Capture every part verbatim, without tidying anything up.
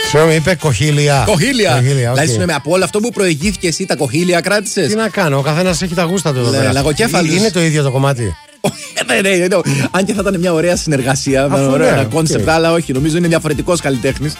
Συγγνώμη, είπε κοχύλια. Κοχύλια. Δηλαδή, okay. συγγνώμη, από όλο αυτό που προηγήθηκε, εσύ τα κοχύλια κράτησες. Τι να κάνω, ο καθένας έχει τα γούστα του εδώ πέρα. Λαγοκέφαλος. Είναι το ίδιο το κομμάτι. Ναι, ναι, ναι. Αν και θα ήταν μια ωραία συνεργασία, με ωραία κόνσεπτ, αλλά όχι, νομίζω είναι διαφορετικός καλλιτέχνης.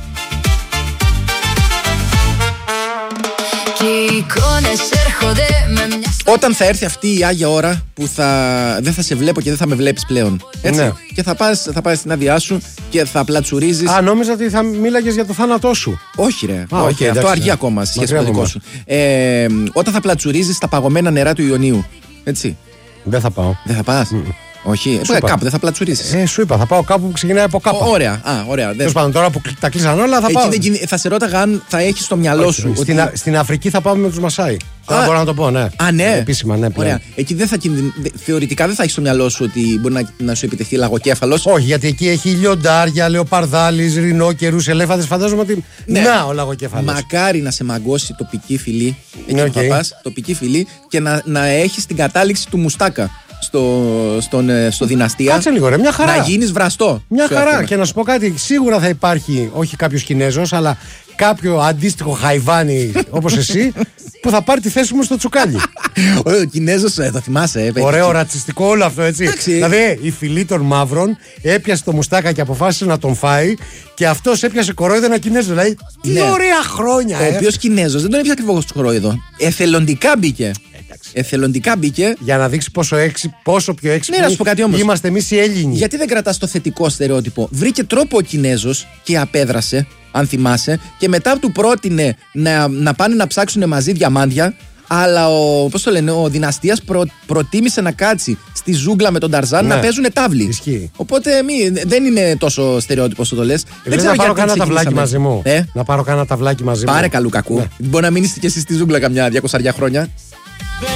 Όταν θα έρθει αυτή η άγια ώρα που θα... δεν θα σε βλέπω και δεν θα με βλέπεις πλέον. Έτσι. Ναι. Και θα πας, θα πας στην άδειά σου και θα πλατσουρίζεις. Α, νόμιζα ότι θα μίλαγες για το θάνατό σου. Όχι, ρε. Α, όχι, okay, αυτό αργεί ακόμα σε σχέση με το δικό σου. Ε, όταν θα πλατσουρίζεις στα παγωμένα νερά του Ιωνίου. Έτσι. Δεν θα πάω. Δεν θα πας. Mm. Όχι, ε, κάπου δεν θα πλατσουρίσεις. Ε, σου είπα, θα πάω κάπου που ξεκινάει από κάπου. Ωραία, α, ωραία. Τέλος πάντων, τώρα που τα κλείσαν όλα, θα πάω. Εκεί, θα σε ρώταγα αν θα έχεις στο μυαλό όχι, σου. όχι. Ότι... Στην, στην Αφρική θα πάμε με τους Μασάι. Α, μπορώ να το πω, ναι. Α, ναι. Επίσημα, ναι. Πλέον. Ωραία. Εκεί δεν θα κινδυ... θεωρητικά δεν θα έχεις στο μυαλό σου ότι μπορεί να, να σου επιτευχθεί λαγοκέφαλος. Όχι, γιατί εκεί έχει λιοντάρια, λεοπαρδάλεις, ρινόκερους, ελέφαντες. Φαντάζομαι ότι. Ναι. Να, ο λαγοκέφαλος. Μακάρι να σε μαγκώσει τοπική φυλή. Εκεί ναι, που okay. θα πας, τοπική φυλή και να, να έχεις την κατάληξη του μουστάκα. Στο, στον, στο Δυναστεία. Κάτσε λίγο, ρε, μια χαρά. Να γίνεις βραστό. Μια χαρά. Έφερα. Και να σου πω κάτι, σίγουρα θα υπάρχει, όχι κάποιος Κινέζος, αλλά κάποιο αντίστοιχο χαϊβάνι όπως εσύ, που θα πάρει τη θέση μου στο τσουκάλι. Ο Κινέζος, θα θυμάσαι. Ε, ωραίο ρατσιστικό όλο αυτό, έτσι. Άξι. Δηλαδή, η φυλή των μαύρων έπιασε το μουστάκα και αποφάσισε να τον φάει, και αυτός έπιασε κορόιδο ένα Κινέζο. Δηλαδή, τι ναι. ωραία χρόνια. Ο ε. οποίος Κινέζος δεν τον έπιασε ακριβώς κορόιδο. Εθελοντικά μπήκε. Εθελοντικά μπήκε. Για να δείξει πόσο, έξι, πόσο πιο έξυπνοι ναι, να σου πω κάτι όμως. Είμαστε εμείς οι Έλληνοι. Γιατί δεν κρατάς το θετικό στερεότυπο? Βρήκε τρόπο ο Κινέζος και απέδρασε, αν θυμάσαι, και μετά του πρότεινε να, να πάνε να ψάξουν μαζί διαμάντια. Αλλά ο, πώς το λένε, ο Δυναστείας προ, προτίμησε να κάτσει στη ζούγκλα με τον Ταρζάν ναι. να παίζουν τάβλη. Ισχύει. Οπότε μη, δεν είναι τόσο στερεότυπο όσο το λες. Δεν ξέρω να πάρω κανένα ταυλάκι μαζί μου. Ε? Να πάρω κανένα ταυλάκι μαζί μου. Πάρε καλού κακού. Ναι. Μπορεί να μείνεις και εσύ στη ζούγκλα καμιά διακόσια χρόνια.